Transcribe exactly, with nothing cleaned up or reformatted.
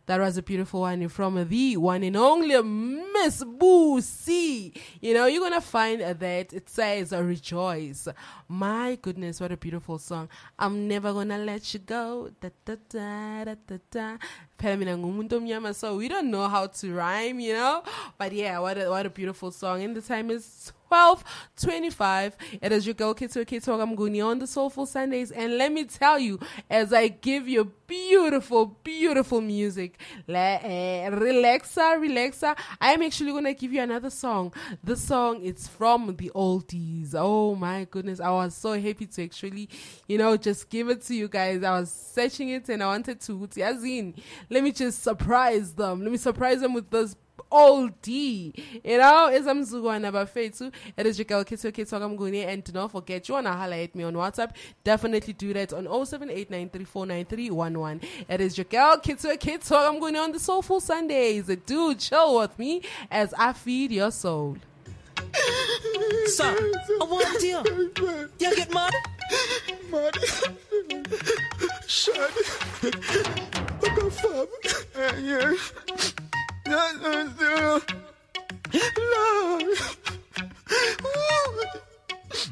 That was a beautiful one from the one and only Miss Boosie. You know, you're going to find that it says uh, rejoice. My goodness, what a beautiful song. I'm never going to let you go. Da, da, da, da, da, da. So we don't know how to rhyme, you know. But yeah, what a, what a beautiful song. And the time is twelve twenty-five. It is your girl Kitso Kitso Gamguni on the Soulful Sundays. And let me tell you, as I give you beautiful, beautiful music, la, eh, relaxa, relaxa, I am actually going to give you another song. The song is from the oldies. Oh my goodness. I was so happy to actually, you know, just give it to you guys. I was searching it and I wanted to, Yazin, let me just surprise them. Let me surprise them with this oldie. You know, it's a Mzugwana Bafetu. It is your girl Kitso Kitso Gamguni. And do not forget, you want to holla at me on WhatsApp, definitely do that on oh seven eight nine three four nine three one one. It is your girl Kitso Kitso Gamguni on the Soulful Sundays. Dude, chill with me as I feed your soul. Sir, I want you. You get mad? Mad. Shut. What the fuck? Yeah. No, no, no.